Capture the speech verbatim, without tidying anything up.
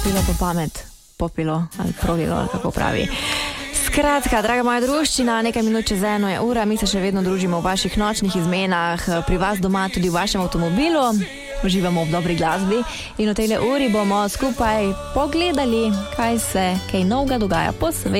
pilo po pamet, popilo ali provilo, ali kako pravi. Skratka, draga moja druščina, nekaj minut čez eno je ura, mi se še vedno družimo v vaših nočnih izmenah, pri vas doma, tudi v vašem avtomobilu, uživamo v dobri glasbi in v tej uri bomo skupaj pogledali, kaj se kaj novega dogaja po svetu.